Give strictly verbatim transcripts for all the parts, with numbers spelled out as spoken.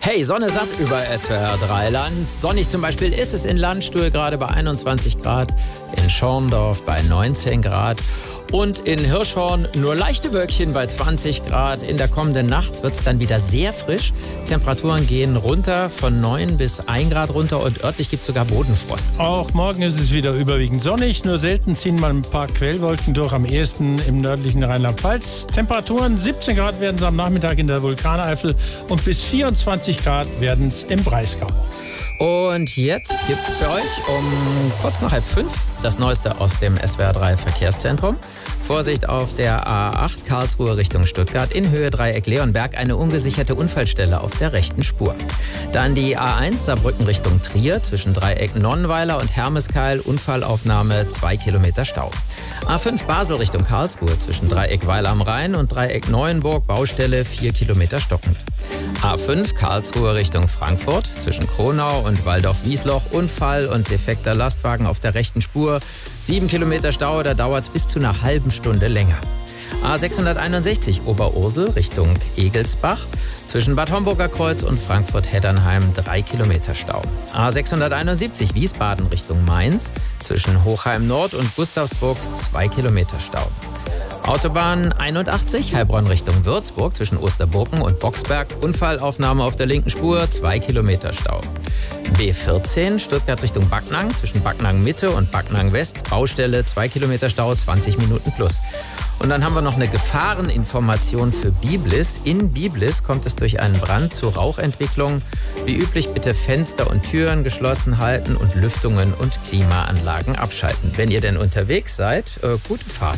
Hey, Sonne satt über S W R drei Land. Sonnig zum Beispiel ist es in Landstuhl gerade bei einundzwanzig Grad, in Schorndorf bei neunzehn Grad und in Hirschhorn nur leichte Wölkchen bei zwanzig Grad. In der kommenden Nacht wird es dann wieder sehr frisch. Temperaturen gehen runter von neun bis ein Grad runter und örtlich gibt es sogar Bodenfrost. Auch morgen ist es wieder überwiegend sonnig. Nur selten ziehen mal ein paar Quellwolken durch, am ehesten im nördlichen Rheinland-Pfalz. Temperaturen siebzehn Grad werden es am Nachmittag in der Vulkaneifel und bis vierundzwanzig Grad werden es im Breisgau. Und jetzt gibt es für euch um kurz nach halb fünf das Neueste aus dem S W R drei Verkehrszentrum. Vorsicht auf der A acht Karlsruhe Richtung Stuttgart. In Höhe Dreieck Leonberg eine ungesicherte Unfallstelle auf der rechten Spur. Dann die A eins Saarbrücken Richtung Trier zwischen Dreieck Nonnenweiler und Hermeskeil. Unfallaufnahme zwei Kilometer Stau. A fünf Basel Richtung Karlsruhe zwischen Dreieck Weil am Rhein und Dreieck Neuenburg. Baustelle vier Kilometer stockend. A fünf Karlsruhe Richtung Frankfurt zwischen Kronau und Waldorf-Wiesloch. Unfall und defekter Lastwagen auf der rechten Spur. sieben Kilometer Stau, da dauert es bis zu einer halben Stunde länger. A sechshunderteinundsechzig Oberursel Richtung Egelsbach. Zwischen Bad Homburger Kreuz und Frankfurt-Heddernheim drei Kilometer Stau. A sechshunderteinundsiebzig Wiesbaden Richtung Mainz. Zwischen Hochheim Nord und Gustavsburg zwei Kilometer Stau. Autobahn einundachtzig Heilbronn Richtung Würzburg zwischen Osterburken und Boxberg. Unfallaufnahme auf der linken Spur, zwei Kilometer Stau. B vierzehn Stuttgart Richtung Backnang zwischen Backnang Mitte und Backnang West. Baustelle, zwei Kilometer Stau, zwanzig Minuten plus. Und dann haben wir noch eine Gefahreninformation für Biblis. In Biblis kommt es durch einen Brand zu Rauchentwicklung. Wie üblich bitte Fenster und Türen geschlossen halten und Lüftungen und Klimaanlagen abschalten. Wenn ihr denn unterwegs seid, äh, gute Fahrt.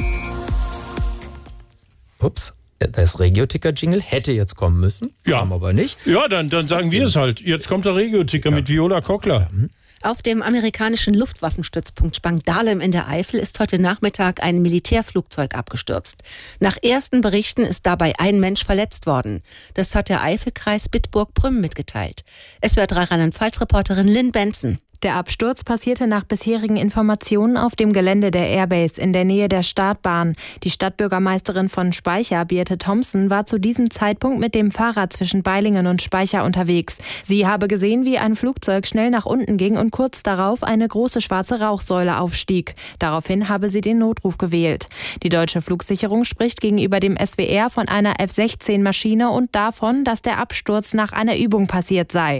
Ups, das Regio-Ticker-Jingle hätte jetzt kommen müssen, ja. Kam aber nicht. Ja, dann, dann sagen wir es halt. Jetzt kommt der Regio-Ticker ja. mit Viola Kockler. Ja. Auf dem amerikanischen Luftwaffenstützpunkt Spangdahlem in der Eifel ist heute Nachmittag ein Militärflugzeug abgestürzt. Nach ersten Berichten ist dabei ein Mensch verletzt worden. Das hat der Eifelkreis Bitburg-Prüm mitgeteilt. S W R drei Rheinland-Pfalz-Reporterin Lynn Benson. Der Absturz passierte nach bisherigen Informationen auf dem Gelände der Airbase in der Nähe der Startbahn. Die Stadtbürgermeisterin von Speicher, Birte Thompson, war zu diesem Zeitpunkt mit dem Fahrrad zwischen Beilingen und Speicher unterwegs. Sie habe gesehen, wie ein Flugzeug schnell nach unten ging und kurz darauf eine große schwarze Rauchsäule aufstieg. Daraufhin habe sie den Notruf gewählt. Die deutsche Flugsicherung spricht gegenüber dem S W R von einer F sechzehn Maschine und davon, dass der Absturz nach einer Übung passiert sei.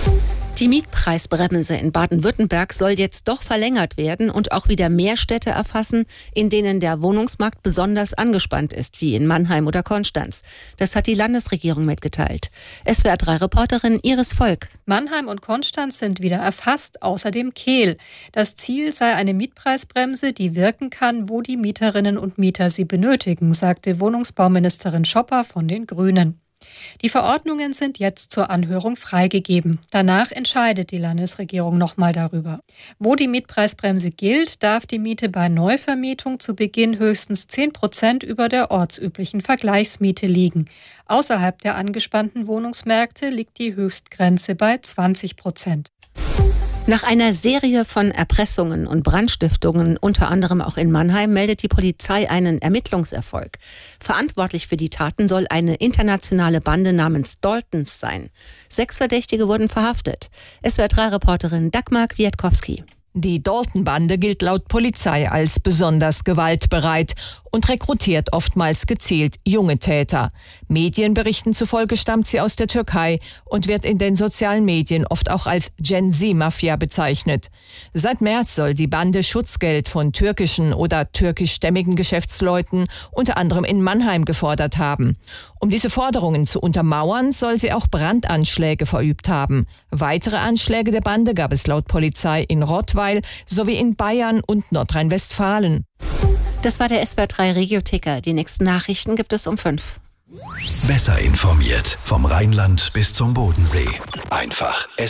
Die Mietpreisbremse in Baden-Württemberg soll jetzt doch verlängert werden und auch wieder mehr Städte erfassen, in denen der Wohnungsmarkt besonders angespannt ist, wie in Mannheim oder Konstanz. Das hat die Landesregierung mitgeteilt. S W R drei Reporterin Iris Volk. Mannheim und Konstanz sind wieder erfasst, außerdem Kehl. Das Ziel sei eine Mietpreisbremse, die wirken kann, wo die Mieterinnen und Mieter sie benötigen, sagte Wohnungsbauministerin Schopper von den Grünen. Die Verordnungen sind jetzt zur Anhörung freigegeben. Danach entscheidet die Landesregierung nochmal darüber. Wo die Mietpreisbremse gilt, darf die Miete bei Neuvermietung zu Beginn höchstens zehn Prozent über der ortsüblichen Vergleichsmiete liegen. Außerhalb der angespannten Wohnungsmärkte liegt die Höchstgrenze bei zwanzig Prozent. Nach einer Serie von Erpressungen und Brandstiftungen, unter anderem auch in Mannheim, meldet die Polizei einen Ermittlungserfolg. Verantwortlich für die Taten soll eine internationale Bande namens Daltons sein. Sechs Verdächtige wurden verhaftet. S W R drei Reporterin Dagmar Kwiatkowski. Die Dalton-Bande gilt laut Polizei als besonders gewaltbereit und rekrutiert oftmals gezielt junge Täter. Medienberichten zufolge stammt sie aus der Türkei und wird in den sozialen Medien oft auch als Gen-Z-Mafia bezeichnet. Seit März soll die Bande Schutzgeld von türkischen oder türkischstämmigen Geschäftsleuten unter anderem in Mannheim gefordert haben. Um diese Forderungen zu untermauern, soll sie auch Brandanschläge verübt haben. Weitere Anschläge der Bande gab es laut Polizei in Rottweil sowie in Bayern und Nordrhein-Westfalen. Das war der S W R drei Regio-Ticker. Die nächsten Nachrichten gibt es um fünf. Besser informiert vom Rheinland bis zum Bodensee. Einfach